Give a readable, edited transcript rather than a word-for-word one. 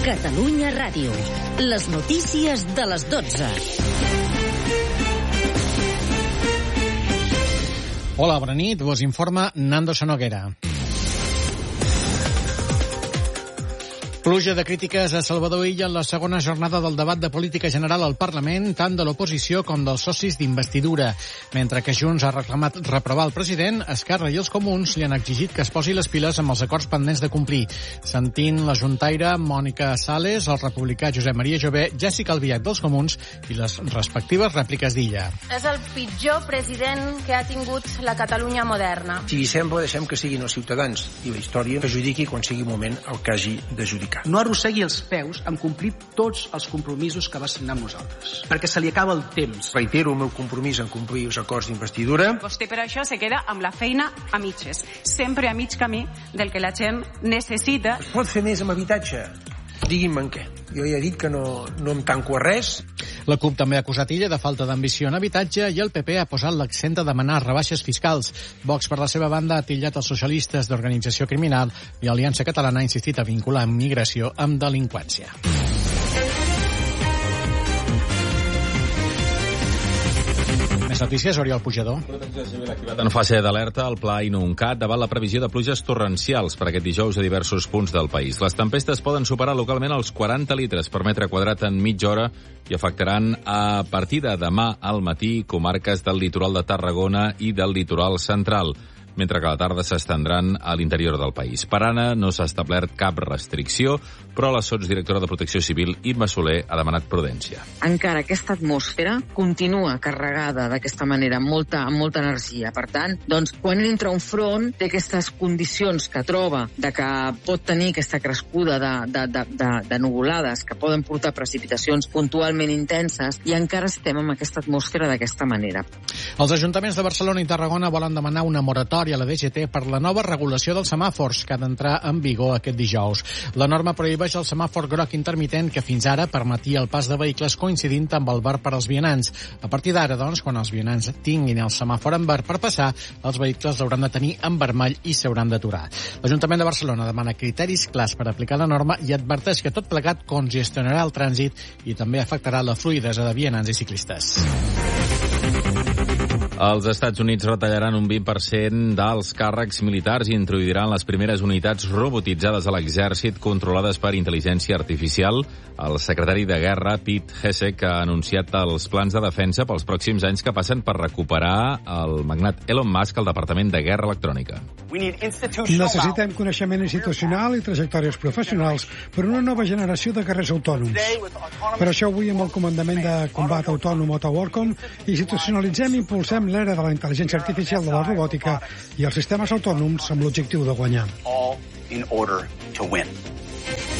Catalunya Ràdio. Les notícies de les 12. Hola, bona nit. Vos informa Nando Sanoguera. Pluja de crítiques a Salvador Illa en la segona jornada del debat de política general al Parlament, tant de l'oposició com dels socis d'investidura. Mentre que Junts ha reclamat reprovar el president, Esquerra i els Comuns li han exigit que es posi les piles amb els acords pendents de complir. Sentint la juntaire Mònica Sales, el republicà Josep Maria Jové, Jessica Albiach dels Comuns i les respectives rèpliques d'Illa. És el pitjor president que ha tingut la Catalunya moderna. Si li sembla, deixem que siguin els ciutadans i la història que judiqui quan sigui moment el que hagi de judicar. No arrossegui els peus en complir tots els compromisos que va signar amb nosaltres, perquè se li acaba el temps. Reitero el meu compromís en complir els acords d'investidura. Vostè per això se queda amb la feina a mitges, sempre a mig camí del que la gent necessita. Es pot fer més amb habitatge? Digui'm en què. Jo ja he dit que no em tanco a res. La CUP també ha acusat Illa de falta d'ambició en habitatge i el PP ha posat l'accent a demanar rebaixes fiscals. Vox, per la seva banda, ha titllat els socialistes d'organització criminal i Aliança Catalana ha insistit a vincular migració amb delinqüència. Més notícies, Oriol Pujador. Protecció Civil activat en fase d'alerta al Pla Inuncat davant la previsió de pluges torrencials per aquest dijous a diversos punts del país. Les tempestes poden superar localment els 40 litres per metre quadrat en mitja hora i afectaran a partir de demà al matí comarques del litoral de Tarragona i del litoral central, mentre que a la tarda s'estendran a l'interior del país. Per ara no s'ha establert cap restricció, però la sotsdirectora de Protecció Civil, Imma Soler, ha demanat prudència. Encara aquesta atmosfera continua carregada d'aquesta manera, amb molta energia. Per tant, quan entra un front, té aquestes condicions que troba de que pot tenir aquesta crescuda de nuvolades que poden portar precipitacions puntualment intenses i encara estem amb aquesta atmosfera d'aquesta manera. Els ajuntaments de Barcelona i Tarragona volen demanar una moratòria a la DGT per la nova regulació dels semàfors que ha d'entrar en vigor aquest dijous. La norma prohibeix el semàfor groc intermitent que fins ara permetia el pas de vehicles coincidint amb el verd per als vianants. A partir d'ara, quan els vianants tinguin el semàfor en verd per passar, els vehicles l'hauran de tenir en vermell i s'hauran d'aturar. L'Ajuntament de Barcelona demana criteris clars per aplicar la norma i adverteix que tot plegat congestionarà el trànsit i també afectarà la fluïdesa de vianants i ciclistes. Els Estats Units retallaran un 20% dels càrrecs militars i introduiran les primeres unitats robotitzades a l'exèrcit controlades per intel·ligència artificial. El secretari de Guerra, Pete Hegseth, ha anunciat els plans de defensa pels pròxims anys que passen per recuperar el magnat Elon Musk al Departament de Guerra Electrònica. Necessitem coneixement institucional i trajectòries professionals per una nova generació de guerrers autònoms. Per això avui amb el Comandament de Combat Autònom OTAWARCOM institucionalitzem i impulsem l'era de la intel·ligència artificial, de la robòtica i els sistemes autònoms amb l'objectiu de guanyar. All in order to win.